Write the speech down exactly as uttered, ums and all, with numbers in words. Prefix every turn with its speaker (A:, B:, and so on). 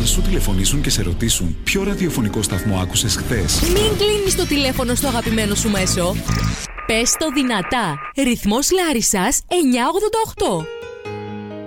A: σου τηλεφωνήσουν και σε ρωτήσουν ποιο ραδιοφωνικό σταθμό άκουσες χθες,
B: μην κλείνεις το τηλέφωνο στο αγαπημένο σου μέσο. Πες το δυνατά. Ρυθμός Λάρισσας εννιακόσια ογδόντα οκτώ.